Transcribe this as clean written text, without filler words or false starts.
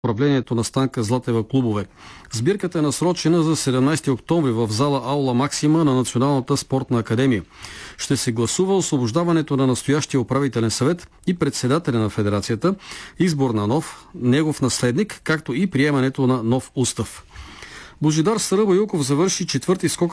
управлението на Станка Златева клубове. Сбирката е насрочена за 17 октомври в зала Аула Максима на Националната спортна академия. Ще се гласува освобождаването на настоящия управителен съвет и председателя на федерацията, избор на негов наследник, както и приемането на нов устав. Божидар Саръбайуков завърши четвърти скок